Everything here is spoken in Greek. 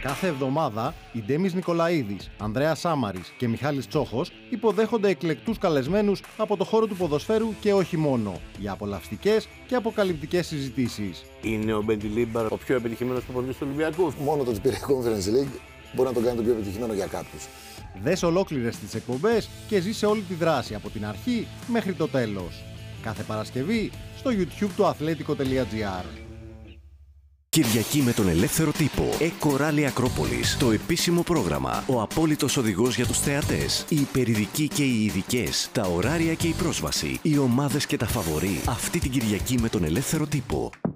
Κάθε εβδομάδα οι Ντέμις Νικολαίδης, Ανδρέας Σάμαρης και Μιχάλης Τσόχος υποδέχονται εκλεκτούς καλεσμένους από το χώρο του ποδοσφαίρου και όχι μόνο, για απολαυστικές και αποκαλυπτικές συζητήσεις. Είναι ο Μπεντιλίμπαρ ο πιο επιτυχημένος προπονητής του Ολυμπιακού? Μόνο το ότι πήρε Conference League μπορεί να τον κάνει το πιο επιτυχημένο για κάποιους. Δες ολόκληρες τις εκπομπές και ζήσε όλη τη δράση από την αρχή μέχρι το τέλος. Κάθε Παρασκευή στο YouTube του Athletico.gr. Κυριακή με τον ελεύθερο τύπο. Κοράλι Ακρόπολης. Το επίσημο πρόγραμμα. Ο απόλυτος οδηγός για τους θεατές. Οι υπερειδικοί και οι ειδικές. Τα ωράρια και η πρόσβαση. Οι ομάδες και τα φαβορί. Αυτή την Κυριακή με τον ελεύθερο τύπο.